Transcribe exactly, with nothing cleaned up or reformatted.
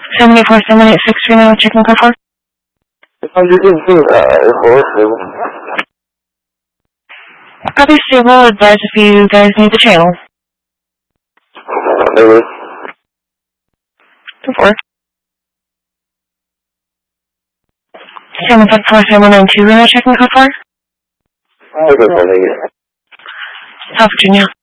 seventy-four seven eight six three nine, checking code four. Copy stable, advise if you guys need the channel. Two four. seven five four seven nine two, checking code four. South Virginia.